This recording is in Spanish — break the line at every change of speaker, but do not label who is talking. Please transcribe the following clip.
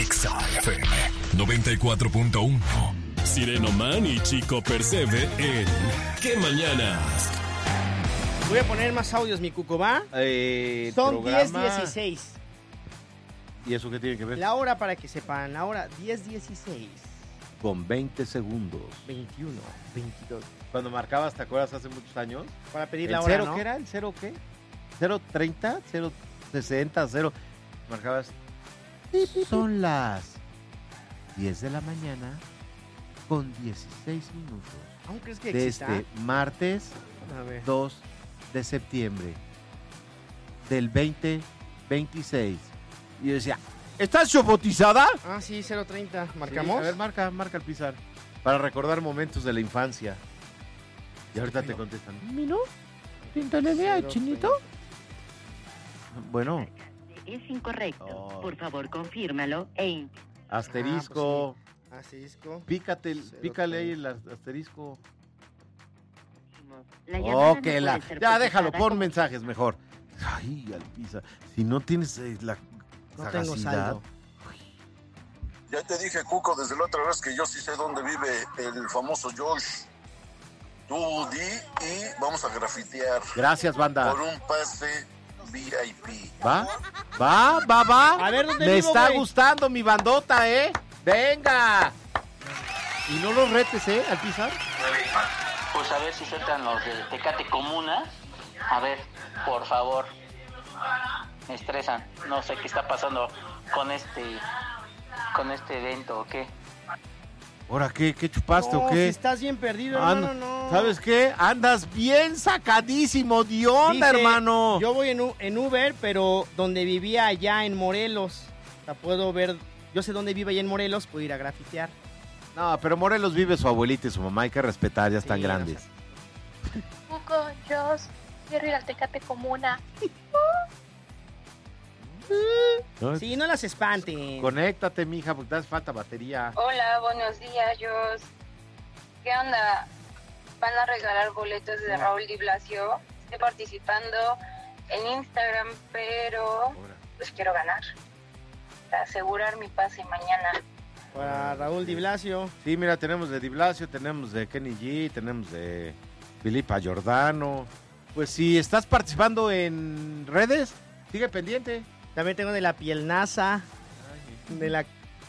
Exa FM 94.1. Sirenoman y Chico Percebe en ¿Qué mañanas?
Voy a poner más audios, mi cuco, ¿va? Son
programa...
10:16.
¿Y eso qué tiene que ver?
La hora, para que sepan, la hora 10:16.
Con 20 segundos.
21, 22.
Cuando marcabas, ¿te acuerdas? Hace muchos años.
Para pedir
¿El
la hora,
cero
¿no?
qué era? ¿El cero qué? ¿0:30? ¿0:60? ¿0? Marcabas. Son las 10 de la mañana con 16 minutos.
¿Aún crees que
De
exista?
este martes
A ver.
2 de septiembre del 2026. Y yo decía, ¿estás chopotizada?
Ah, sí, 0:30.
Sí,
¿Marcamos?
a ver, marca el pisar. Para recordar momentos de la infancia. Y ahorita te contestan. ¿Mino? ¿Píntale de chinito? Bueno.
Es incorrecto.
Oh.
Por favor, confírmalo
Asterisco.
Asterisco.
Pícale ahí el asterisco.
La llamada
Oh,
no
que
puede ser
ya déjalo,
procesada
pon
como-
mensajes mejor. Ay, Alpisa. Si no tienes la
No tengo
sagacidad.
saldo.
Ya te dije, Cuco, desde la otra vez que yo sí sé dónde vive el famoso Josh. Tú di y vamos a grafitear
Gracias, banda.
por un pase VIP.
¿Va? ¿Va?
A ver, ¿dónde
Me
vivo,
está
güey?
gustando mi bandota, ¿eh? ¡Venga! Y no los retes, ¿eh? Al pisar.
Pues a ver si sueltan los de Tecate Comuna. A ver, por favor. Me estresan. No sé qué está pasando con este evento o qué.
¿Ahora qué chupaste
No,
o
si
qué?
estás bien perdido,
Anda-
hermano, no.
¿Sabes qué? Andas bien sacadísimo de onda,
Dije,
hermano.
Yo voy en Uber, pero donde vivía allá en Morelos. La puedo ver. Yo sé dónde vive allá en Morelos, puedo ir a grafitear.
No, pero Morelos vive su abuelita y su mamá. Hay que respetar, ya están
Sí,
grandes.
Cuco, yo quiero ir al Tecate Comuna.
¿No?
Sí, no las espanten.
Conéctate, mija, porque te hace falta batería.
Hola, buenos días, Jos. ¿Qué onda? ¿Van a regalar boletos de Raúl Di Blasio? Estoy participando en Instagram, pero pues quiero ganar. Para asegurar mi pase mañana.
Para Raúl Di Blasio.
Sí, mira, tenemos de Di Blasio, tenemos de Kenny G, tenemos de Filipa Giordano. Pues si estás participando en redes, sigue pendiente.
También tengo de la Pielnaza, de la